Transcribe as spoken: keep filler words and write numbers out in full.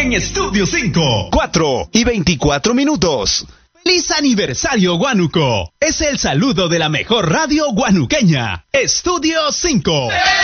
en Estudio cinco. cuatro y veinticuatro minutos. ¡Feliz aniversario, Huánuco! Es el saludo de la mejor radio guanuqueña. Estudio cinco.